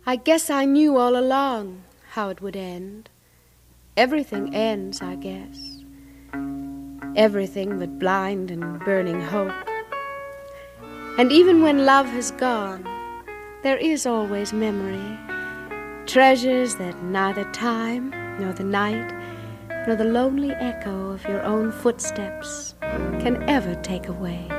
I guess I knew all along how it would end. Everything ends, I guess. Everything but blind and burning hope. And even when love has gone, there is always memory. Treasures that neither time, nor the night, nor the lonely echo of your own footsteps can ever take away.